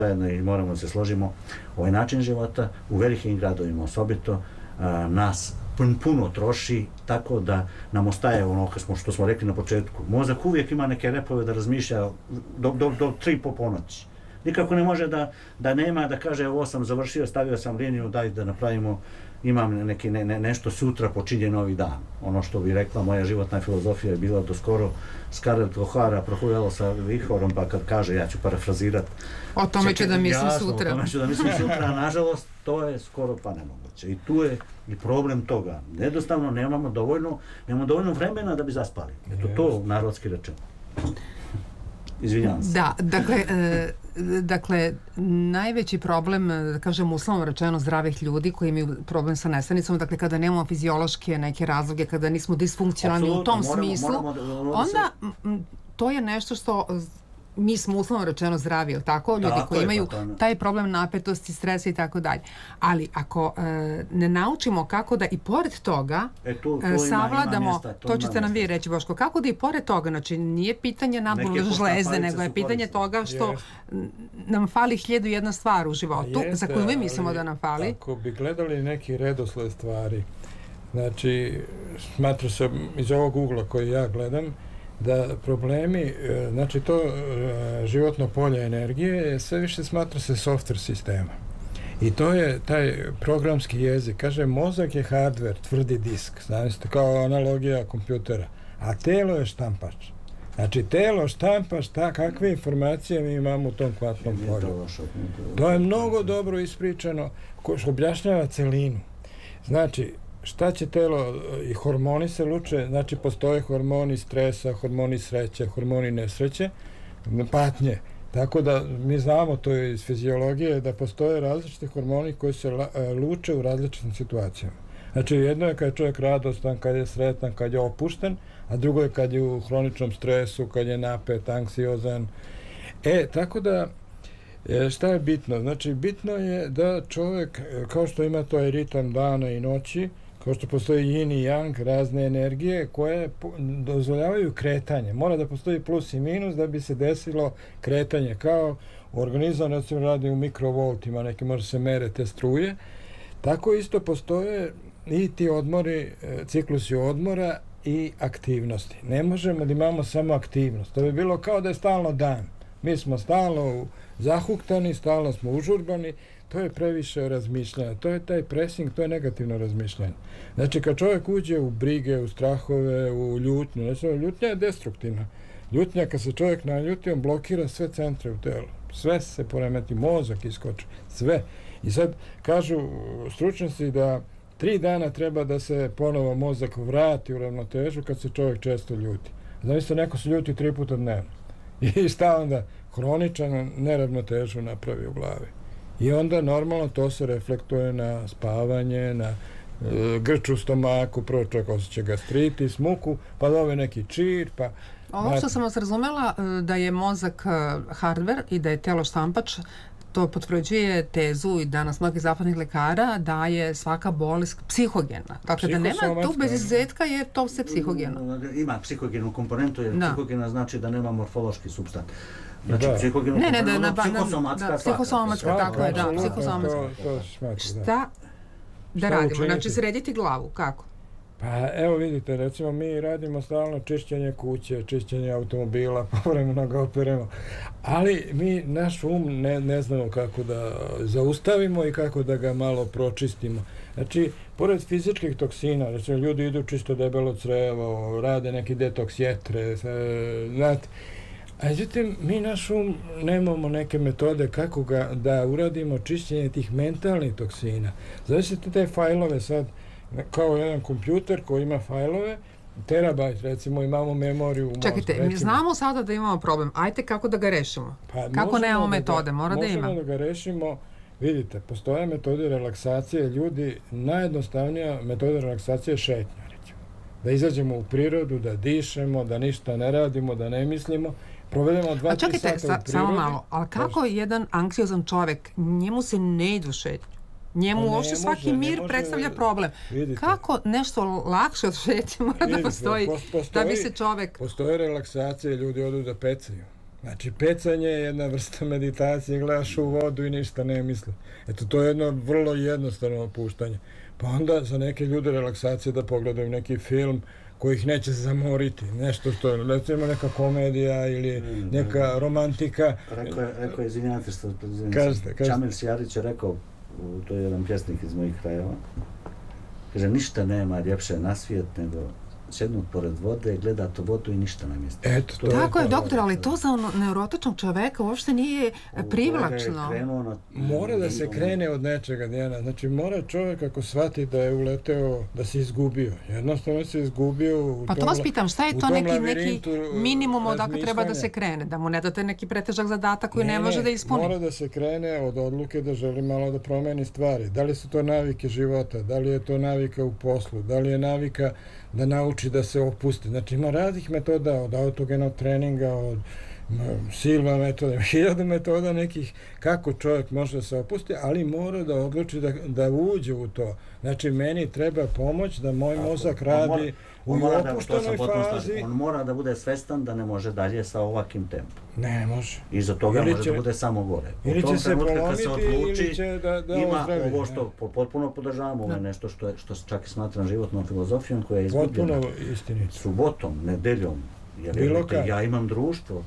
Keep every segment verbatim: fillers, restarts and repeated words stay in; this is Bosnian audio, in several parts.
zajedno i moramo da se složimo, ovaj način života u velikim gradovima osobito a, nas puno troši, tako da nam ostaje ono smo, što smo rekli na početku. Mozak uvijek ima neke repove da razmišlja do, do, do tri po ponoći. Nikako ne može da, da nema, da kaže ovo sam završio, stavio sam liniju, daj da napravimo, imam neki, ne, ne, nešto sutra počinje novi dan. Ono što bi rekla moja životna filozofija je bila do skoro Scarlett O'Hara prohujalo sa vihorom, pa kad kaže, ja ću parafrazirat, o tome ću da mislim jasno, sutra. O tome ću da mislim sutra, a nažalost to je skoro pa nemoguće. I tu je i problem toga. Jednostavno nemamo dovoljno, nemamo dovoljno vremena da bi zaspali. Eto to narodski rečeno. Izvinjavam se. Da, dakle, e, dakle, najveći problem, da kažem uslovno rečeno, zdravih ljudi koji imaju problem sa nesanicom, dakle, kada nemamo fiziološke neke razloge, kada nismo disfunkcionalni u tom moramo, smislu, moramo da, onda m, to je nešto što mi smo uslovno rečeno zdravi, ili tako? Ljudi tako koji je, imaju pa to, taj problem napetosti, stresa i tako dalje. Ali ako e, ne naučimo kako da i pored toga e, tu, tu e, savladamo, ima, ima mjesta, to, to ćete nam vi reći, Boško, kako da i pored toga, znači nije pitanje nadbolne žlezde, nego je pitanje korisne. toga što Jest. nam fali hiljadu jedna stvar u životu, Jeste, za koju mi mislimo da nam fali. Ako bi gledali neki redosled stvari, znači, smatra se iz ovog ugla koji ja gledam, da problemi, znači to životno polje energije sve više smatra se software sistema. I to je taj programski jezik. Kaže, mozak je hardware, tvrdi disk, znači kao analogija kompjutera, a telo je štampač. Znači, telo štampa šta, kakve informacije mi imamo u tom kvantnom polju. To je mnogo dobro ispričano, ko što objašnjava celinu. Znači, šta će telo i hormoni se luče, znači postoje hormoni stresa, hormoni sreće, hormoni nesreće, patnje. Tako da mi znamo to iz fiziologije da postoje različiti hormoni koji se luče u različitim situacijama. Znači jedno je kad je čovjek radostan, kad je sretan, kad je opušten, a drugo je kad je u hroničnom stresu, kad je napet, anksiozan. E, tako da šta je bitno? Znači bitno je da čovjek, kao što ima to je ritam dana i noći, kao što postoji yin i yang, razne energije koje dozvoljavaju kretanje. Mora da postoji plus i minus da bi se desilo kretanje. Kao organizam, recimo, radi u mikrovoltima, neki može se mere te struje. Tako isto postoje i ti odmori, ciklusi odmora i aktivnosti. Ne možemo da imamo samo aktivnost. To bi bilo kao da je stalno dan. Mi smo stalno zahuktani, stalno smo užurbani, to je previše razmišljanja, to je taj pressing, to je negativno razmišljanje. Znači, kad čovjek uđe u brige, u strahove, u ljutnju, znači, ljutnja je destruktivna. Ljutnja, kad se čovjek naljuti, on blokira sve centre u telu. Sve se poremeti, mozak iskoči, sve. I sad kažu stručnjaci da tri dana treba da se ponovo mozak vrati u ravnotežu kad se čovjek često ljuti. Znači, neko se ljuti tri puta dnevno. I šta onda? Hroničan neravnotežu napravi u glavi. I onda normalno to se reflektuje na spavanje, na e, grč u stomaku, prvo čovjek osjeća gastritis, muku, pa dobe neki čir, pa... Ovo što sam vas razumela, da je mozak hardware i da je telo štampač, to potvrđuje tezu i danas mnogih zapadnih lekara da je svaka bolest psihogena. Dakle, da nema tu bez izuzetka je to sve psihogeno. Ima psihogenu komponentu, jer da. Psihogena znači da nema morfološki supstat. Znači, da. psihogenu ne, ne, da, komponentu, da, psihosomatska, da, psihosomatska, tako je, da, psihosomatska. To, to smatra, Šta da Šta radimo? učiniti? Znači, srediti glavu, kako? Pa evo vidite, recimo mi radimo stalno čišćenje kuće, čišćenje automobila, povremeno ga operemo, ali mi naš um ne, ne znamo kako da zaustavimo i kako da ga malo pročistimo. Znači, pored fizičkih toksina, recimo ljudi idu čisto debelo crevo, rade neki detoks jetre, znate, a međutim, mi naš um nemamo neke metode kako ga da uradimo čišćenje tih mentalnih toksina. Zavisite te fajlove sad, kao jedan kompjuter koji ima fajlove, terabajt, recimo, imamo memoriju u mozgu. Čekajte, mi znamo sada da imamo problem, ajte kako da ga rešimo? Pa kako nemamo metode, da, mora da ima? Možemo da ga rešimo, vidite, postoje metode relaksacije, ljudi, najjednostavnija metoda relaksacije je šetnja, recimo. Da izađemo u prirodu, da dišemo, da ništa ne radimo, da ne mislimo, provedemo dva, tri sata u prirodi. Čekajte, samo malo, ali kako jedan anksiozan čovjek, njemu se ne idu šetnju? Njemu uopšte svaki mir može, predstavlja problem. Vidite. Kako nešto lakše od šetnje mora vidite, da postoji, postoji, da bi se čovjek... Postoje relaksacije, ljudi odu da pecaju. Znači, pecanje je jedna vrsta meditacije, gledaš u vodu i ništa ne misli. Eto, to je jedno vrlo jednostavno opuštanje. Pa onda za neke ljude relaksacije da pogledaju neki film koji ih neće zamoriti. Nešto što, recimo neka komedija ili neka romantika. Rekao je, rekao je izvinjate što kažete, kažete. Čamil Sjarić je rekao, to je jedan pjesnik iz mojih krajeva, kaže, ništa nema ljepše na svijet nego sjednut pored vode, gledat u vodu i ništa nam jeste. Eto, to tako je, je doktor, ali to za ono, neurotičnog čoveka uopšte nije privlačno. Na... Mora da se krene od nečega, Dijana. Znači, mora čovjek ako shvati da je uleteo, da se izgubio. Jednostavno se izgubio u Pa to tom, vas pitam, šta je to neki, neki minimum odakle treba da se krene? Da mu ne date neki pretežak zadatak koji ne, ne može da ispuni? Mora da se krene od odluke da želi malo da promeni stvari. Da li su to navike života, da li je to navika u poslu, da li je navika da nauči da se opusti. Znači, ima raznih metoda, od autogenog treninga, od silva metoda, hiljadu metoda nekih kako čovjek može da se opusti, ali mora da odluči da, da uđe u to. Znači, meni treba pomoć da moj Tako, mozak radi u opuštenoj fazi. On mora da bude svestan da ne može dalje sa ovakvim tempom. Ne može. Iza toga ili može će, da bude samo gore. U ili tom će se polomiti, se odluči, ili će da, da ima ozdravi. Ovo što ne. potpuno podržavamo, ovo je nešto što, je, što čak i smatram životnom filozofijom koja je izgubljena. Potpuno istinito. Subotom, nedeljom. Jer vidite, ja imam društvo.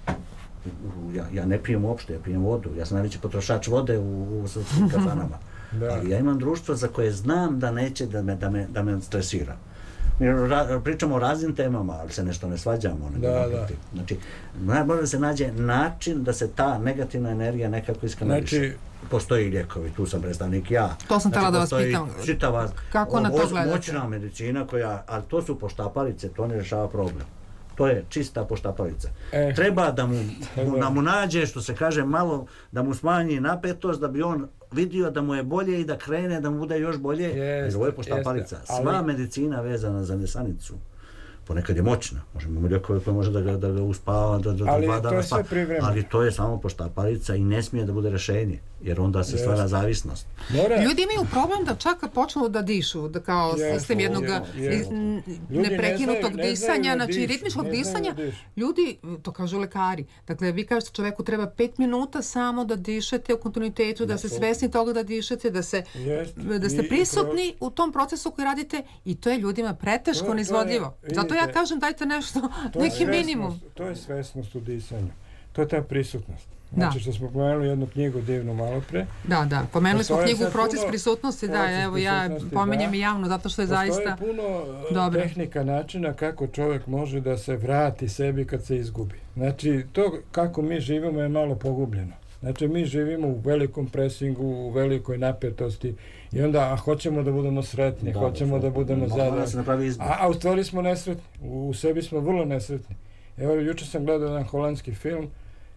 Ja, ja ne pijem uopšte, ja pijem vodu. Ja sam najveći potrošač vode u, u srpskim kazanama. Da. Ali ja imam društvo za koje znam da neće da me, da me, da me stresira. Mi ra, pričamo o raznim temama, ali se nešto ne svađamo. Da, da. Znači, mora da se nađe način da se ta negativna energija nekako iskanališe. Znači, postoji lijekovi, tu sam predstavnik ja. To sam znači, tela da vas pitam. Čitava, kako na to gledate? Moćna medicina koja, ali to su poštapalice, to ne rješava problem. To je čista poštapalica. Eh, Treba da mu, mu, da mu nađe, što se kaže, malo da mu smanji napetost, da bi on vidio da mu je bolje i da krene, da mu bude još bolje. Jer ovo je poštapalica. Sva ali... medicina vezana za nesanicu ponekad je moćna. Možemo mu lijekove koje može da ga, da ga uspava, da, da, ali dva dana spa. Ali to je samo poštapalica i ne smije da bude rešenje, jer onda se stvara zavisnost. Mora. Ljudi imaju problem da čak počnu da dišu, da kao yes, sistem jednog yes. neprekinutog ne disanja, znači dišu, ritmičkog disanja. Ljudi, to kažu lekari, dakle vi kažete čoveku treba pet minuta samo da dišete u kontinuitetu, da se svesni toga da dišete, da, se, yes. da ste prisutni u tom procesu koji radite i to je ljudima preteško neizvodljivo. Zato ja kažem dajte nešto, neki minimum. To je svesnost u disanju. To je ta prisutnost. Znači da. Što smo pomenuli jednu knjigu divnu malo pre. Da, da. Pomenuli smo knjigu Proces prisutnosti, da, evo ja pominjem da. I javno zato što je Postoje zaista puno dobro. Tehnika, načina kako čovjek može da se vrati sebi kad se izgubi. Znači to kako mi živimo je malo pogubljeno. Znači mi živimo u velikom presingu, u velikoj napetosti i onda a hoćemo da budemo sretni, da, hoćemo da, da budemo zadovoljni. A, a u stvari smo nesretni. U, u sebi smo vrlo nesretni. Evo, jučer sam gledao jedan holandski film,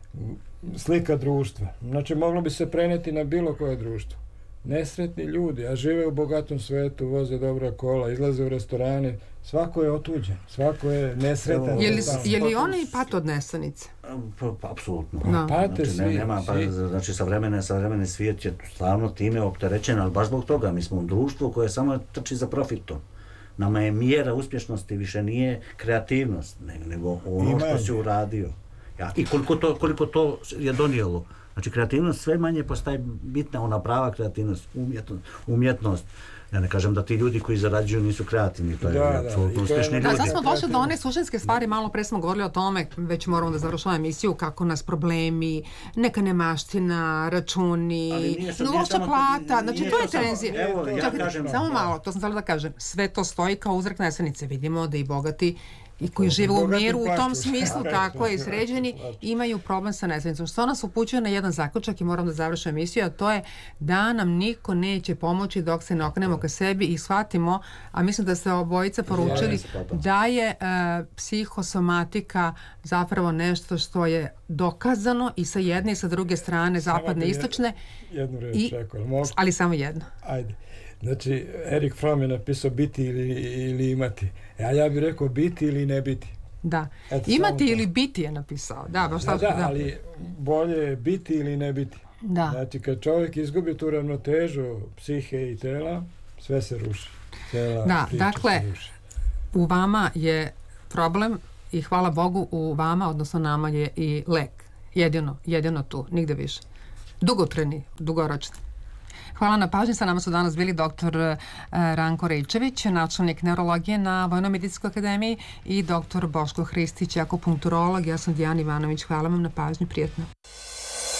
slika društva. Znači, moglo bi se preneti na bilo koje društvo. Nesretni ljudi, a žive u bogatom svetu, voze dobra kola, izlaze u restorane, svako je otuđen, svako je nesretan. Je li, je li oni pat od nesanice? Pa, pa, apsolutno. No. Pate znači, svi. Ne, nema, pa, znači, savremene, savremene svijet je stvarno time opterećen, ali baš zbog toga. Mi smo u društvu koje samo trči za profitom. Nama je mjera uspješnosti više nije kreativnost, nego ono Ima što si uradio. Ja, i koliko to, koliko to je donijelo. Znači, kreativnost sve manje postaje bitna, ona prava kreativnost, umjetnost. umjetnost. Ja ne kažem da ti ljudi koji zarađuju nisu kreativni, to je apsolutno uspješni ljudi. Da, sad smo došli do one suštinske stvari, malo pre smo govorili o tome, već moramo da završamo emisiju, kako nas problemi, neka nemaština, računi, loša plata, znači to je tenzija. Evo, ja Čekaj, kažem, samo malo, to sam htjela da kažem, sve to stoji kao uzrok nesanice, vidimo da i bogati i koji žive u miru u tom smislu, tako je, i sređeni, imaju problem sa nesanicom. Što nas upućuje na jedan zaključak i moram da završim emisiju, a to je da nam niko neće pomoći dok se ne okrenemo ka sebi i shvatimo, a mislim da ste obojica poručili, da je uh, psihosomatika zapravo nešto što je dokazano i sa jedne i sa druge strane, zapadne i istočne. Jednu reč i, rekao, ali, ali samo jedno. Ajde. Znači, Erik Fromm je napisao biti ili, ili imati. A ja bih rekao biti ili ne biti. Da. Eto, imati ili biti je napisao. Da, baš tako. Da, da, ali bolje je biti ili ne biti. Da. Znači, kad čovjek izgubi tu ravnotežu psihe i tela, sve se ruši. Cijela da, priča dakle, se ruši. U vama je problem i hvala Bogu u vama, odnosno nama je i lek. Jedino, jedino tu, nigde više. Dugotrajni, dugoročni. Hvala na pažnji. Sa nama su danas bili doktor Ranko Rejčević, načelnik neurologije na Vojno-medicinskoj akademiji, i doktor Boško Hristić, akupunkturolog. Ja sam Dijana Ivanović. Hvala vam na pažnji. Prijetno.